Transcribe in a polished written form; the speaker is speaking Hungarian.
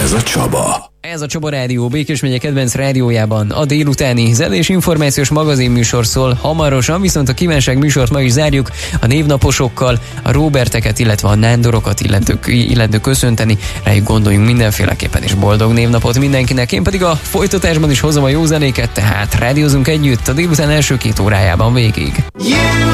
Ez a Csaba. Ez a Csaba Rádió, Békés megye kedvenc rádiójában a délutáni zenés információs magazinműsor szól hamarosan, viszont a kívánság műsort ma is zárjuk a névnaposokkal, a Róberteket, illetve a Nándorokat illendő köszönteni, rájuk gondoljunk mindenféleképpen, és boldog névnapot mindenkinek. Én pedig a folytatásban is hozom a jó zenéket, tehát rádiózunk együtt a délután első 2 órájában végig.